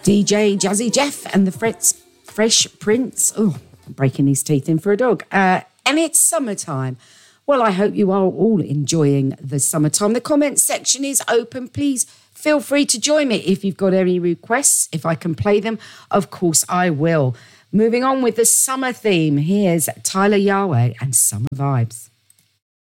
DJ Jazzy Jeff and the Fresh Prince. Oh, I'm breaking his teeth in for a dog. And it's summertime. Well, I hope you are all enjoying the summertime. The comment section is open. Please feel free to join me if you've got any requests. If I can play them, of course I will. Moving on with the summer theme, here's Tyler Yahweh and Summer Vibes.